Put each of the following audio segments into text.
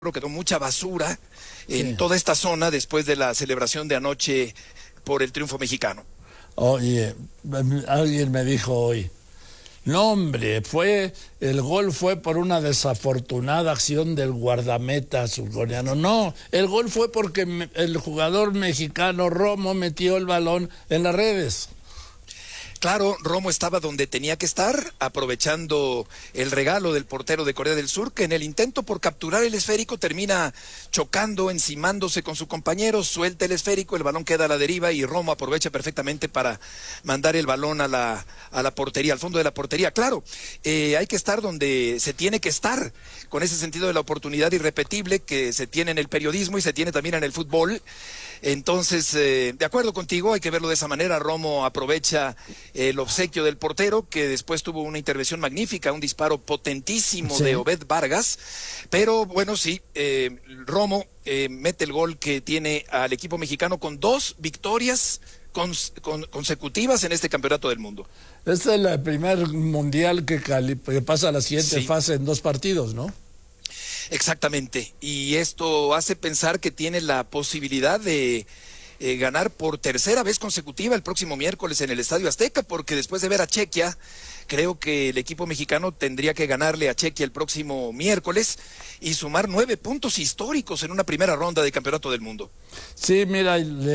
quedó mucha basura en Sí. toda esta zona después de la celebración de anoche por el triunfo mexicano. Oye, alguien me dijo hoy, no hombre, el gol fue por una desafortunada acción del guardameta surcoreano. No, el gol fue porque el jugador mexicano Romo metió el balón en las redes. Claro, Romo estaba donde tenía que estar, aprovechando el regalo del portero de Corea del Sur, que en el intento por capturar el esférico termina chocando, encimándose con su compañero, suelta el esférico, el balón queda a la deriva y Romo aprovecha perfectamente para mandar el balón a la portería, al fondo de la portería. Claro, hay que estar donde se tiene que estar, con ese sentido de la oportunidad irrepetible que se tiene en el periodismo y se tiene también en el fútbol. Entonces, de acuerdo contigo, hay que verlo de esa manera. Romo aprovecha el obsequio del portero, que después tuvo una intervención magnífica, un disparo potentísimo Sí. de Obed Vargas, pero bueno, sí, Romo mete el gol que tiene al equipo mexicano con 2 victorias consecutivas en este campeonato del mundo. Este es el primer mundial que pasa a la siguiente Sí. fase en 2 partidos, ¿no? Exactamente, y esto hace pensar que tiene la posibilidad de ganar por tercera vez consecutiva el próximo miércoles en el Estadio Azteca, porque después de ver a Chequia, creo que el equipo mexicano tendría que ganarle a Chequia el próximo miércoles y sumar 9 puntos históricos en una primera ronda de Campeonato del Mundo. Sí, mira,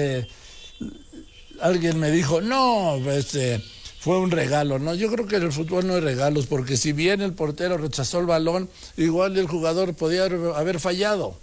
alguien me dijo, no, fue un regalo. No, yo creo que en el fútbol no hay regalos, porque si bien el portero rechazó el balón, igual el jugador podía haber fallado.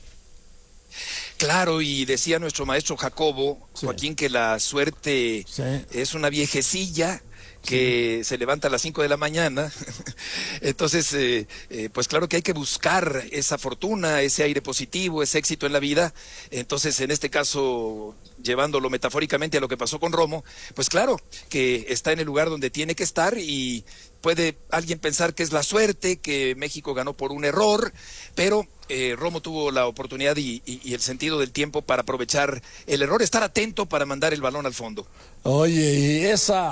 Claro, y decía nuestro maestro Jacobo, Sí. Joaquín, que la suerte Sí. es una viejecilla que se levanta a las 5 de la mañana. Entonces, pues claro que hay que buscar esa fortuna, ese aire positivo, ese éxito en la vida. Entonces, en este caso, llevándolo metafóricamente a lo que pasó con Romo, pues claro que está en el lugar donde tiene que estar y puede alguien pensar que es la suerte, que México ganó por un error, pero Romo tuvo la oportunidad y el sentido del tiempo para aprovechar el error, estar atento para mandar el balón al fondo. Oye, y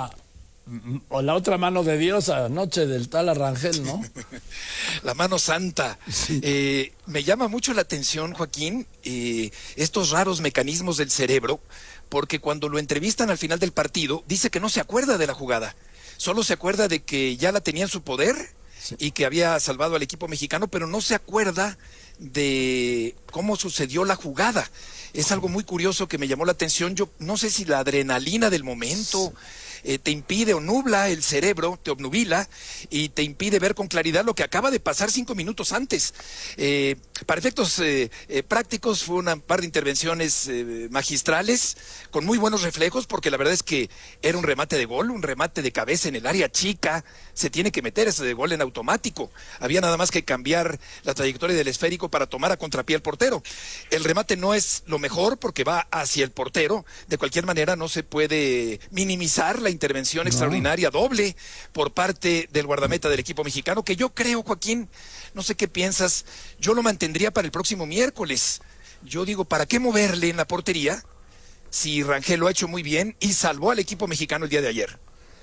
o la otra mano de Dios anoche del tal Arrangel, ¿no? La mano santa. Sí. Me llama mucho la atención, Joaquín, estos raros mecanismos del cerebro, porque cuando lo entrevistan al final del partido, dice que no se acuerda de la jugada, solo se acuerda de que ya la tenía en su poder Sí. y que había salvado al equipo mexicano, pero no se acuerda de cómo sucedió la jugada. Es algo muy curioso que me llamó la atención. Yo no sé si la adrenalina del momento te impide o nubla el cerebro, te obnubila y te impide ver con claridad lo que acaba de pasar 5 minutos antes. Para efectos prácticos fue un par de intervenciones magistrales con muy buenos reflejos, porque la verdad es que era un remate de gol, un remate de cabeza en el área chica. Se tiene que meter ese de gol en automático. Había nada más que cambiar la trayectoria del esférico para tomar a contrapié al portero. El remate no es lo mejor porque va hacia el portero. De cualquier manera, no se puede minimizar la intervención extraordinaria doble por parte del guardameta del equipo mexicano, que yo creo, Joaquín, no sé qué piensas, yo lo mantendría para el próximo miércoles. Yo digo, ¿para qué moverle en la portería si Rangel lo ha hecho muy bien y salvó al equipo mexicano el día de ayer?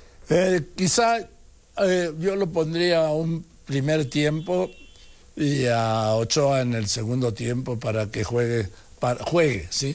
Quizá yo lo pondría a un primer tiempo y a Ochoa en el segundo tiempo para que juegue, ¿sí?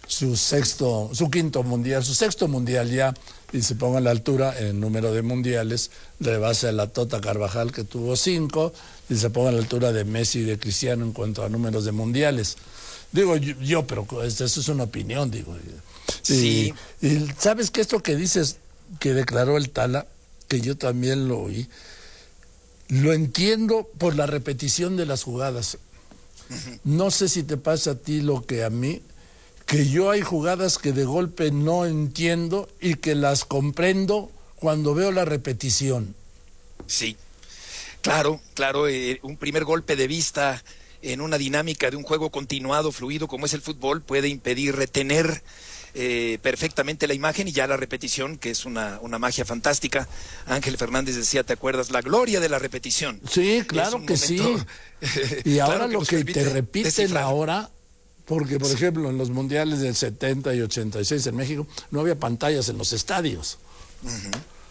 Su quinto mundial, su sexto mundial ya, y se ponga a la altura en número de mundiales, rebase a la Tota Carvajal, que tuvo 5, y se ponga a la altura de Messi y de Cristiano en cuanto a números de mundiales. Digo pero eso es una opinión, digo. Sí. Y ¿sabes que esto que dices, que declaró el Tala, que yo también lo oí, lo entiendo por la repetición de las jugadas? No sé si te pasa a ti lo que a mí, que yo hay jugadas que de golpe no entiendo y que las comprendo cuando veo la repetición. Sí, claro, un primer golpe de vista en una dinámica de un juego continuado, fluido como es el fútbol, puede impedir retener perfectamente la imagen, y ya la repetición, que es una magia fantástica. Ángel Fernández decía, ¿te acuerdas? La gloria de la repetición. Sí, claro que sí. Y ahora claro que lo nos que permite te repiten descifrar. ahora, porque por ejemplo en los mundiales del 70 y 86 en México no había pantallas en los estadios.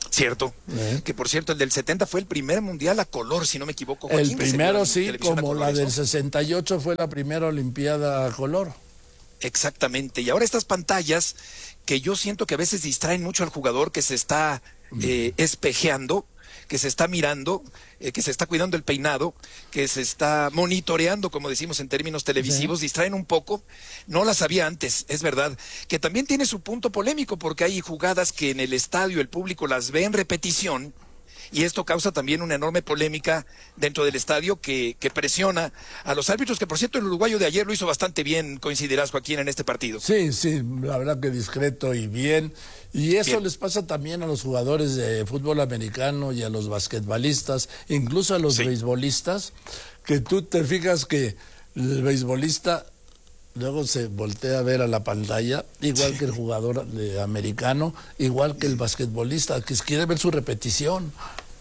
Cierto, que por cierto el del 70 fue el primer mundial a color, si no me equivoco, Joaquín. El primero sí, como la del ¿no? 68 fue la primera Olimpiada a color. Exactamente, y ahora estas pantallas que yo siento que a veces distraen mucho al jugador que se está espejeando, que se está mirando, que se está cuidando el peinado, que se está monitoreando, como decimos en términos televisivos, distraen un poco. No las había antes, es verdad, que también tiene su punto polémico, porque hay jugadas que en el estadio el público las ve en repetición, y esto causa también una enorme polémica dentro del estadio que presiona a los árbitros, que por cierto el uruguayo de ayer lo hizo bastante bien, coincidirás, Joaquín, en este partido. Sí, sí, la verdad que discreto y bien. Y eso Bien. les pasa también a los jugadores de fútbol americano y a los basquetbolistas, incluso a los beisbolistas, que tú te fijas que el beisbolista luego se voltea a ver a la pantalla, igual que el jugador americano, igual que el basquetbolista, que quiere ver su repetición.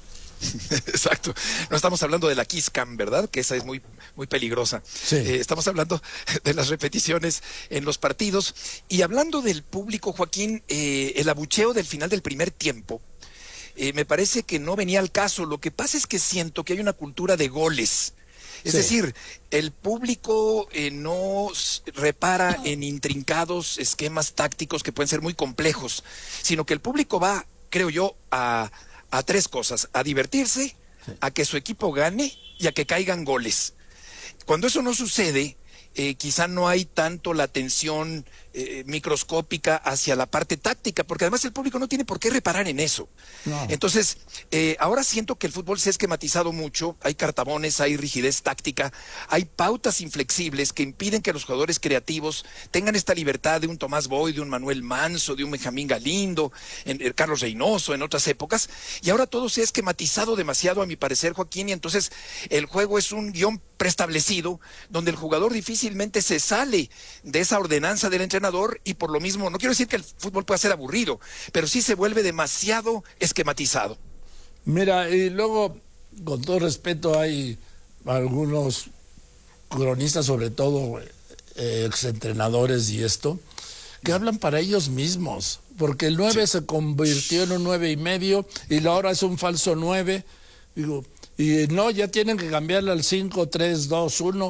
Exacto. No estamos hablando de la Kiss Cam, ¿verdad? Que esa es muy, muy peligrosa. Sí. Estamos hablando de las repeticiones en los partidos. Y hablando del público, Joaquín, el abucheo del final del primer tiempo, me parece que no venía al caso. Lo que pasa es que siento que hay una cultura de goles. Es decir, el público no repara en intrincados esquemas tácticos que pueden ser muy complejos, sino que el público va, creo yo, a tres cosas: a divertirse, a que su equipo gane y a que caigan goles. Cuando eso no sucede, quizá no hay tanto la atención microscópica hacia la parte táctica, porque además el público no tiene por qué reparar en eso. No. Entonces, ahora siento que el fútbol se ha esquematizado mucho, hay cartabones, hay rigidez táctica, hay pautas inflexibles que impiden que los jugadores creativos tengan esta libertad de un Tomás Boy, de un Manuel Manso, de un Benjamín Galindo, Carlos Reynoso en otras épocas, y ahora todo se ha esquematizado demasiado, a mi parecer, Joaquín, y entonces el juego es un guión preestablecido, donde el jugador difícilmente se sale de esa ordenanza del entrenador, y por lo mismo, no quiero decir que el fútbol pueda ser aburrido, pero sí se vuelve demasiado esquematizado. Mira, y luego, con todo respeto, hay algunos cronistas, sobre todo exentrenadores y esto, que hablan para ellos mismos, porque el 9 se convirtió en un 9.5 y ahora es un falso 9. Digo, y no, ya tienen que cambiarle al 5-3-2-1.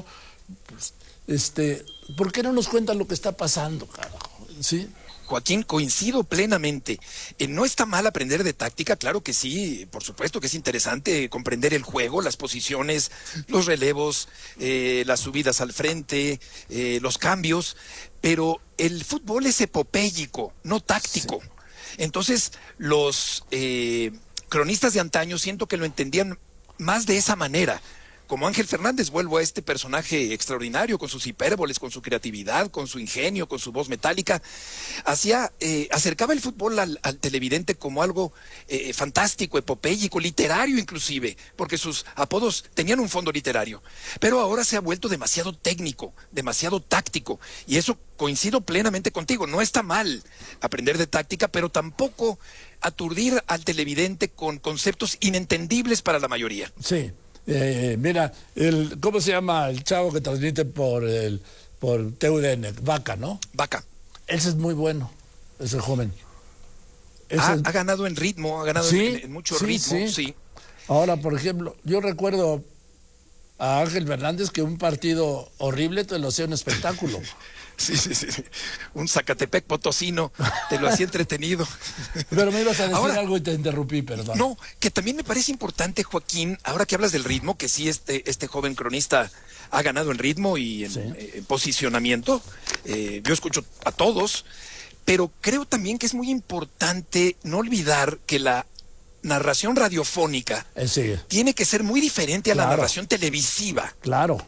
¿Por qué no nos cuentan lo que está pasando, carajo? ¿Sí? Joaquín, coincido plenamente. No está mal aprender de táctica, claro que sí, por supuesto que es interesante comprender el juego, las posiciones, los relevos, las subidas al frente, los cambios, pero el fútbol es epopéyico, no táctico. Sí. Entonces, los cronistas de antaño siento que lo entendían más de esa manera. Como Ángel Fernández, vuelvo a este personaje extraordinario, con sus hipérboles, con su creatividad, con su ingenio, con su voz metálica, acercaba el fútbol al televidente como algo fantástico, epopéyico, literario inclusive, porque sus apodos tenían un fondo literario. Pero ahora se ha vuelto demasiado técnico, demasiado táctico, y eso coincido plenamente contigo. No está mal aprender de táctica, pero tampoco aturdir al televidente con conceptos inentendibles para la mayoría. Sí. Mira, ¿cómo se llama el chavo que transmite por TUDN? Vaca, ¿no? Vaca. Ese es muy bueno, ese joven. Ha ganado en ritmo, ha ganado en mucho ritmo, sí. Ahora, por ejemplo, yo recuerdo a Ángel Fernández que un partido horrible te lo hacía un espectáculo. Sí. Un Zacatepec potosino te lo hacía entretenido. Pero me ibas a decir algo y te interrumpí, perdón. No, que también me parece importante, Joaquín, ahora que hablas del ritmo, que sí este joven cronista ha ganado en ritmo y en posicionamiento. Yo escucho a todos, pero creo también que es muy importante no olvidar que la narración radiofónica tiene que ser muy diferente a la narración televisiva. Claro.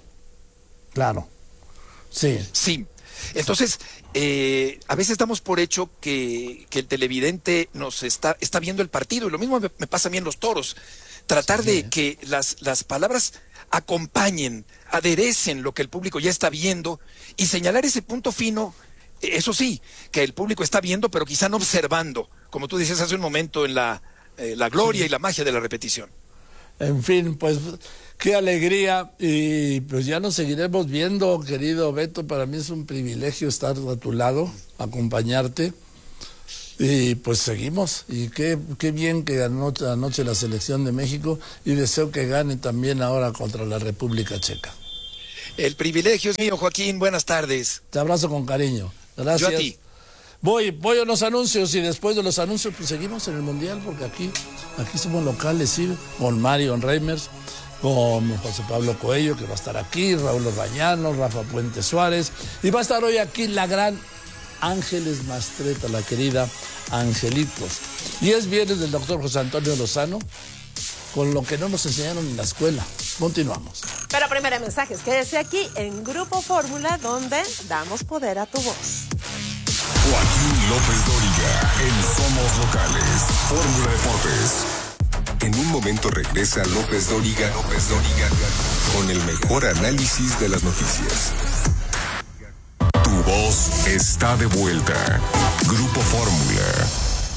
Sí. Entonces, a veces damos por hecho que el televidente nos está viendo el partido, y lo mismo me pasa a mí en los toros. Tratar de que las palabras acompañen, aderecen lo que el público ya está viendo, y señalar ese punto fino, eso sí, que el público está viendo, pero quizá no observando, como tú dices hace un momento, en la gloria y la magia de la repetición. En fin, pues qué alegría, y pues ya nos seguiremos viendo, querido Beto. Para mí es un privilegio estar a tu lado, acompañarte, Y pues seguimos, y qué bien que ganó anoche la selección de México, y deseo que gane también ahora contra la República Checa. El privilegio es mío, Joaquín, buenas tardes. Te abrazo con cariño. Gracias. Yo a ti. Voy a los anuncios, y después de los anuncios pues seguimos en el Mundial, porque aquí somos locales, sí, con Mario Reimers, con José Pablo Coello, que va a estar aquí, Raúl Orbañano, Rafa Puente Suárez, y va a estar hoy aquí la gran Ángeles Mastretta, la querida Angelitos. Y es viernes del doctor José Antonio Lozano, con lo que no nos enseñaron en la escuela. Continuamos. Pero primero mensajes, quédese aquí en Grupo Fórmula, donde damos poder a tu voz. Joaquín López Dóriga, en Somos Locales, Fórmula Deportes. En un momento regresa López Dóriga, con el mejor análisis de las noticias. Tu voz está de vuelta. Grupo Fórmula.